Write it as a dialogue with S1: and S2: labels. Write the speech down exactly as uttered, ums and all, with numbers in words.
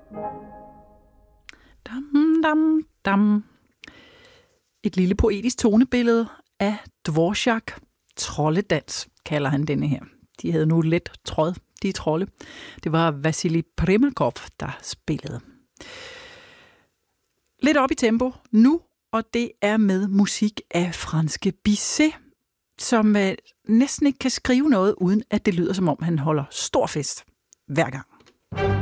S1: Dam, dam, dam. Et lille poetisk tonebillede af Dvorak. Trolledans kalder han denne her. De havde nu let tråd, de trolde. Det var Vasilij Primakov, der spillede. Lidt op i tempo nu, og det er med musik af franske Bizet, som øh, næsten ikke kan skrive noget, uden at det lyder som om han holder stor fest hver gang.